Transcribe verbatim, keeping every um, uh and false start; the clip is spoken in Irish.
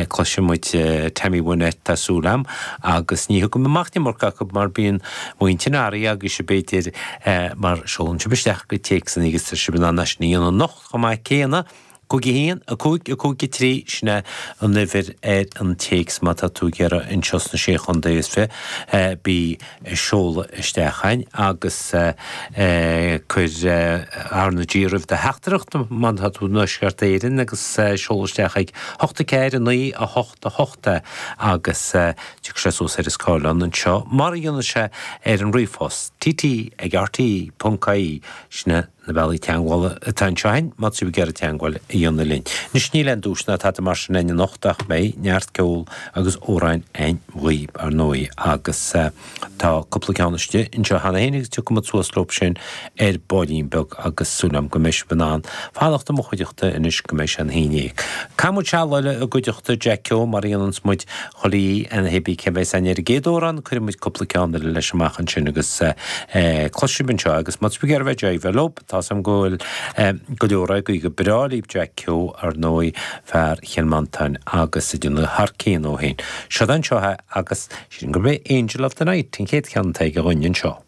cloisimuid Tammy Wynette Tasúlam agus ní go machní morca go mar bíon muintináí agus sé béidir mar seoln se besteach go teach san agus se bin an níon an noch go mai céanna Cúgi híon a cúg a cúgi trí sinna an nifir ed an teaks mat a tú gera in chos na sé chun déis fe bí seola istechain agus chuir arna díirh de heachtarachta man hat tú nuisgart éirin agus seola istechaig hochta céir a naí a hochta hochta agus tu sé sús ar is cálan an seo mar dhéanana se ar an rifos títí ag artí puncaí sinna na bhelí teanghil a tansein mat sú ger a teanghil i dhéanana linn. Nis ní len dúsna tá mar sin enne nochtach mé neart ceol agus óráin ein mhuiib ar nói agus tá coppla ceannaiste in seo hana hénig tu go suaslób sin ar báilín beg agus súnam go méis banán fálaachta mo chuideachta inis go méis an héineig. Camú teáile a goideachta Jack Keo mar íon smuid cholíí an hebí cebéis an ar gédóran chuir muid coppla ceanna leis amachchan sin agus cloisiúbin seo agus mat spigar bheith deibh lob tá sam ggóil go leora go go berálaíb Jack Keo ar nói fear chéanmantain agus i dúna Harcéan ó hain. Seo an seothe agus sin gur bheith Angel of the Night tin chéad ceantaigh a ghainn seo.